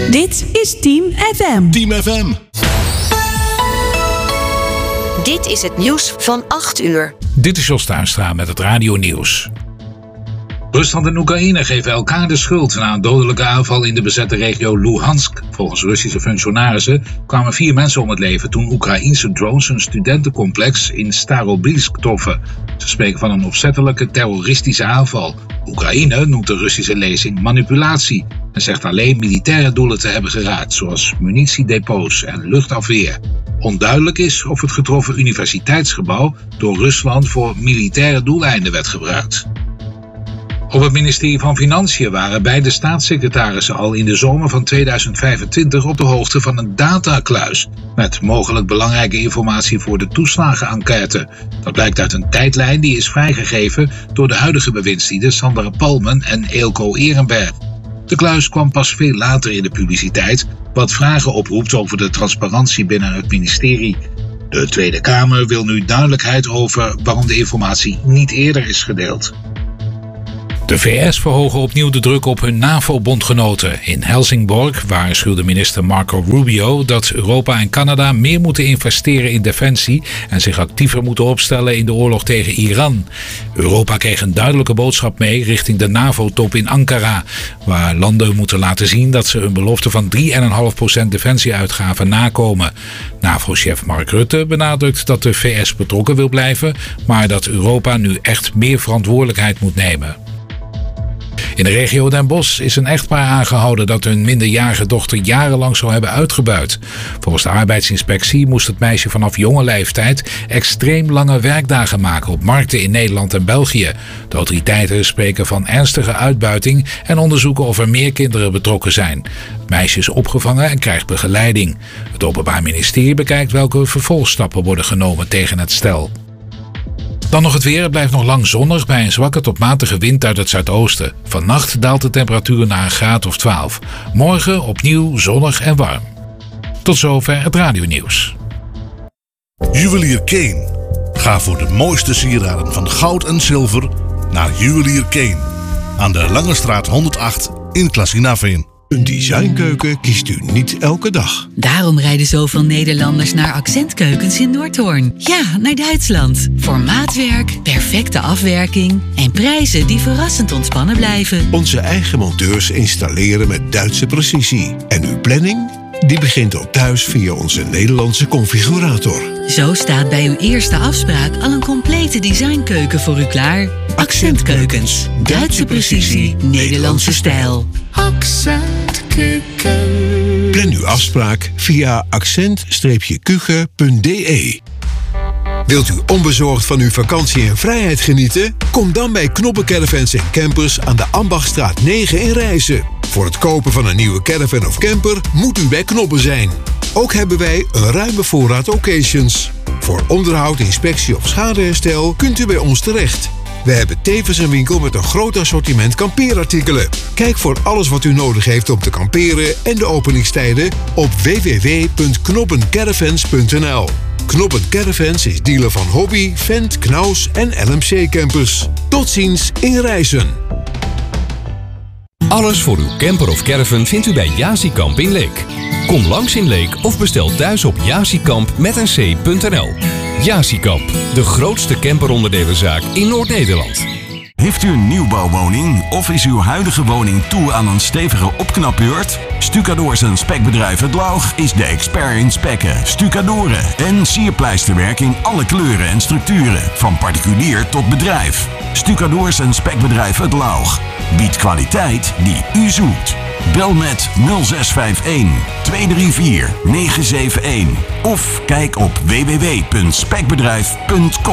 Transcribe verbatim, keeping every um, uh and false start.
Dit is Team F M. Team F M. Dit is het nieuws van acht uur. Dit is Jos Tuinstra met het Radio Nieuws. Rusland en Oekraïne geven elkaar de schuld na een dodelijke aanval in de bezette regio Luhansk. Volgens Russische functionarissen kwamen vier mensen om het leven toen Oekraïense drones een studentencomplex in Starobilsk troffen. Ze spreken van een opzettelijke terroristische aanval. Oekraïne noemt de Russische lezing manipulatie en zegt alleen militaire doelen te hebben geraakt, zoals munitiedepots en luchtafweer. Onduidelijk is of het getroffen universiteitsgebouw door Rusland voor militaire doeleinden werd gebruikt. Op het ministerie van Financiën waren beide staatssecretarissen al in de zomer van tweeduizend vijfentwintig op de hoogte van een datakluis met mogelijk belangrijke informatie voor de toeslagenenquête. Dat blijkt uit een tijdlijn die is vrijgegeven door de huidige bewindslieden Sandra Palmen en Eelco Ehrenberg. De kluis kwam pas veel later in de publiciteit, wat vragen oproept over de transparantie binnen het ministerie. De Tweede Kamer wil nu duidelijkheid over waarom de informatie niet eerder is gedeeld. De V S verhogen opnieuw de druk op hun NAVO-bondgenoten. In Helsingborg waarschuwde minister Marco Rubio dat Europa en Canada meer moeten investeren in defensie en zich actiever moeten opstellen in de oorlog tegen Iran. Europa kreeg een duidelijke boodschap mee richting de NAVO-top in Ankara, waar landen moeten laten zien dat ze hun belofte van drie komma vijf procent defensieuitgaven nakomen. NAVO-chef Mark Rutte benadrukt dat de V S betrokken wil blijven, maar dat Europa nu echt meer verantwoordelijkheid moet nemen. In de regio Den Bosch is een echtpaar aangehouden dat hun minderjarige dochter jarenlang zou hebben uitgebuit. Volgens de arbeidsinspectie moest het meisje vanaf jonge leeftijd extreem lange werkdagen maken op markten in Nederland en België. De autoriteiten spreken van ernstige uitbuiting en onderzoeken of er meer kinderen betrokken zijn. Het meisje is opgevangen en krijgt begeleiding. Het Openbaar Ministerie bekijkt welke vervolgstappen worden genomen tegen het stel. Dan nog het weer. Het blijft nog lang zonnig bij een zwakke tot matige wind uit het zuidoosten. Vannacht daalt de temperatuur naar een graad of twaalf. Morgen opnieuw zonnig en warm. Tot zover het radionieuws. Juwelier Kane. Ga voor de mooiste sieraden van goud en zilver naar Juwelier Kane. Aan de Langestraat honderdacht in Klassinaveen. Een designkeuken kiest u niet elke dag. Daarom rijden zoveel Nederlanders naar Accentkeukens in Noordhoorn. Ja, naar Duitsland. Voor maatwerk, perfecte afwerking en prijzen die verrassend ontspannen blijven. Onze eigen monteurs installeren met Duitse precisie. En uw planning? Die begint ook thuis via onze Nederlandse configurator. Zo staat bij uw eerste afspraak al een complete designkeuken voor u klaar. Accentkeukens. Duitse precisie, Nederlandse stijl. Accentkeuken. Plan uw afspraak via accent kuchen punt d e. Wilt u onbezorgd van uw vakantie en vrijheid genieten? Kom dan bij Knoppen Caravans en Campers aan de Ambachtstraat negen in Rijssen. Voor het kopen van een nieuwe caravan of camper moet u bij Knoppen zijn. Ook hebben wij een ruime voorraad occasions. Voor onderhoud, inspectie of schadeherstel kunt u bij ons terecht. We hebben tevens een winkel met een groot assortiment kampeerartikelen. Kijk voor alles wat u nodig heeft om te kamperen en de openingstijden op w w w punt knoppen caravans punt n l. Knoppen Caravans is dealer van Hobby, Fendt, Knaus en L M C campers. Tot ziens in Rijssen. Alles voor uw camper of caravan vindt u bij Jasikamp in Leek. Kom langs in Leek of bestel thuis op jasikamp met een c punt n l. Jasikamp, de grootste camperonderdelenzaak in Noord-Nederland. Heeft u een nieuwbouwwoning of is uw huidige woning toe aan een stevige opknapbeurt? Stucadoors en Spekbedrijf Het Laug is de expert in spekken, stucadoren en sierpleisterwerk in alle kleuren en structuren, van particulier tot bedrijf. Stucadoors en Spekbedrijf Het Laug biedt kwaliteit die u zoekt. Bel met nul zes vijf een, twee drie vier, negen zeven een of kijk op w w w punt spekbedrijf punt com.